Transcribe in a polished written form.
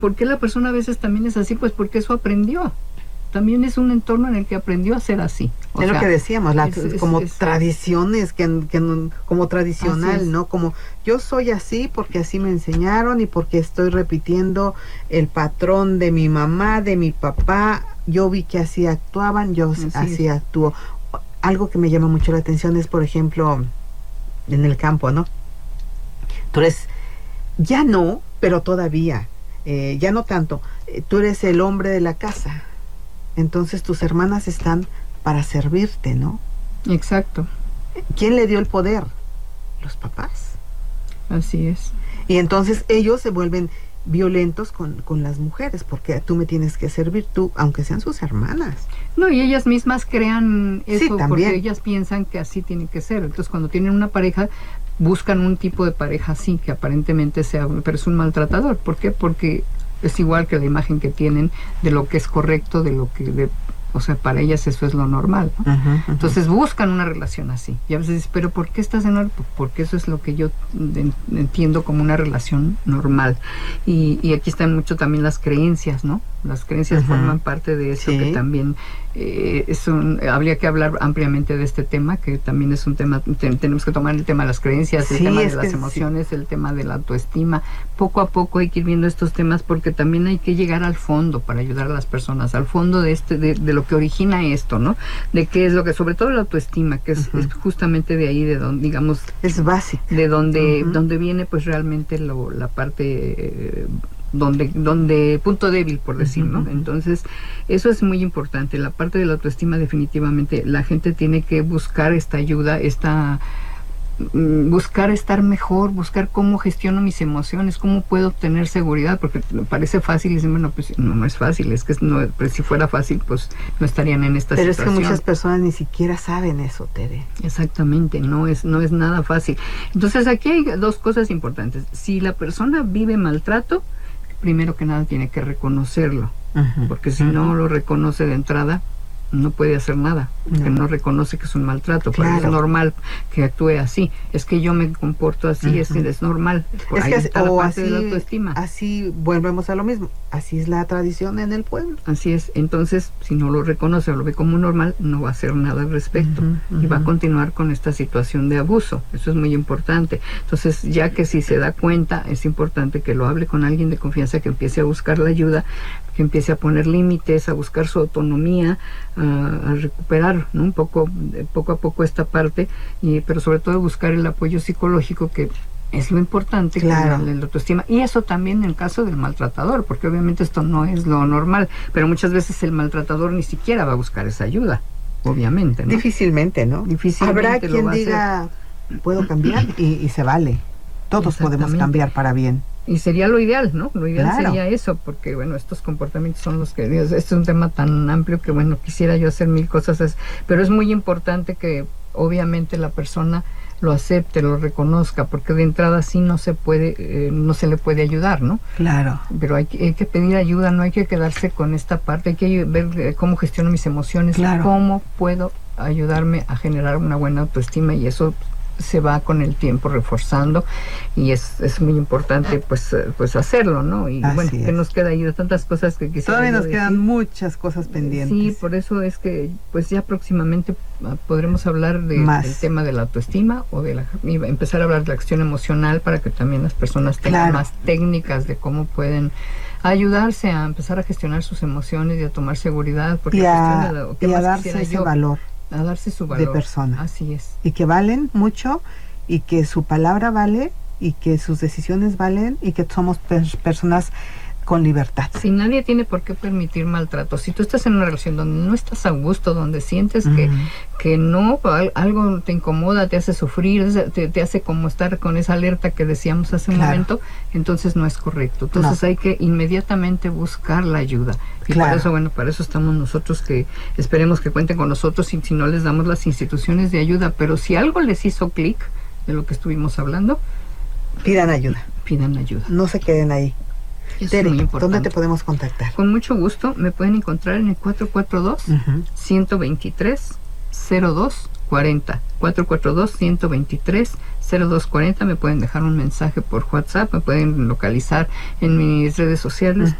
¿por qué la persona a veces también es así? Pues porque eso aprendió. También es un entorno en el que aprendió a ser así. Es lo que decíamos, tradiciones, como tradicional, ¿no? Como yo soy así porque así me enseñaron y porque estoy repitiendo el patrón de mi mamá, de mi papá. Yo vi que así actuaban, yo así actúo. Algo que me llama mucho la atención es, por ejemplo, en el campo, ¿no? Tú eres, ya no, pero todavía, ya no tanto, tú eres el hombre de la casa. Entonces tus hermanas están para servirte, ¿no? Exacto. ¿Quién le dio el poder? Los papás. Así es. Y entonces ellos se vuelven violentos con las mujeres, porque tú me tienes que servir, tú, aunque sean sus hermanas. No, y ellas mismas crean eso, sí, porque ellas piensan que así tiene que ser. Entonces cuando tienen una pareja, buscan un tipo de pareja así, que aparentemente sea, pero es un maltratador. ¿Por qué? Porque es igual que la imagen que tienen de lo que es correcto, de lo que, o sea, para ellas eso es lo normal, ¿no? Entonces buscan una relación así. Y a veces dices, pero ¿por qué estás en orden? Porque eso es lo que yo entiendo como una relación normal. Y aquí están mucho también las creencias, ¿no? Las creencias forman parte de eso, que también habría que hablar ampliamente de este tema, que también es un tema, tenemos que tomar el tema de las creencias, el tema de las emociones, el tema de la autoestima. Poco a poco hay que ir viendo estos temas, porque también hay que llegar al fondo para ayudar a las personas, al fondo de lo que origina esto, ¿no? De qué es lo que, sobre todo la autoestima, que es justamente de ahí, de donde, digamos, es básico, de donde viene pues realmente la parte donde punto débil, por decir, ¿no? Entonces, eso es muy importante. La parte de la autoestima, definitivamente, la gente tiene que buscar esta ayuda, buscar estar mejor, buscar cómo gestiono mis emociones, cómo puedo obtener seguridad, porque parece fácil y dicen, bueno, pues no es fácil, es que pues, si fuera fácil, pues no estarían en esta situación. Pero es que muchas personas ni siquiera saben eso, Tere. Exactamente, no es nada fácil. Entonces, aquí hay dos cosas importantes. Si la persona vive maltrato, primero que nada tiene que reconocerlo, porque si no lo reconoce de entrada, no puede hacer nada, porque no reconoce que es un maltrato. Claro. Es normal que actúe así, es que yo me comporto así, es normal. Es que está la parte de la autoestima. Así volvemos a lo mismo, así es la tradición en el pueblo. Así es, entonces si no lo reconoce o lo ve como normal, no va a hacer nada al respecto y va a continuar con esta situación de abuso. Eso es muy importante. Entonces, ya que si se da cuenta, es importante que lo hable con alguien de confianza, que empiece a buscar la ayuda, que empiece a poner límites, a buscar su autonomía, a recuperar, ¿no? poco a poco esta parte, pero sobre todo buscar el apoyo psicológico, que es lo importante, claro, la autoestima. Y eso también en el caso del maltratador, porque obviamente esto no es lo normal, pero muchas veces el maltratador ni siquiera va a buscar esa ayuda, obviamente, ¿no? Difícilmente, ¿no? Difícilmente. Habrá quien diga, puedo cambiar, y se vale. Todos podemos cambiar para bien. Y sería lo ideal, ¿no? Lo ideal sería eso, porque, bueno, estos comportamientos son los que... Este es un tema tan amplio que, bueno, quisiera yo hacer mil cosas, pero es muy importante que, obviamente, la persona lo acepte, lo reconozca, porque de entrada sí no se le puede ayudar, ¿no? Claro. Pero hay que pedir ayuda, no hay que quedarse con esta parte, hay que ver cómo gestiono mis emociones, cómo puedo ayudarme a generar una buena autoestima, y eso se va con el tiempo reforzando, y es muy importante pues hacerlo, ¿no? Y así bueno, que nos queda ahí de tantas cosas que quisiera. Todavía nos quedan muchas cosas pendientes. Sí, por eso es que pues ya próximamente podremos hablar del tema de la autoestima, o empezar a hablar de la acción emocional, para que también las personas tengan más técnicas de cómo pueden ayudarse a empezar a gestionar sus emociones y a tomar seguridad, porque y a darse ese valor. A darse su valor de persona. Así es. Y que valen mucho, y que su palabra vale, y que sus decisiones valen, y que somos personas con libertad. Si nadie tiene por qué permitir maltrato. Si tú estás en una relación donde no estás a gusto, donde sientes que no, algo te incomoda, te hace sufrir, te hace como estar con esa alerta que decíamos hace un momento, entonces no es correcto. Entonces hay que inmediatamente buscar la ayuda. Y para eso, bueno, para eso estamos nosotros, que esperemos que cuenten con nosotros, y si no, les damos las instituciones de ayuda. Pero si algo les hizo clic de lo que estuvimos hablando, pidan ayuda. Pidan ayuda. No se queden ahí. Tere, ¿dónde te podemos contactar? Con mucho gusto, me pueden encontrar en el 442-123 0240 442-123-0240. Me pueden dejar un mensaje por WhatsApp, me pueden localizar en mis redes sociales.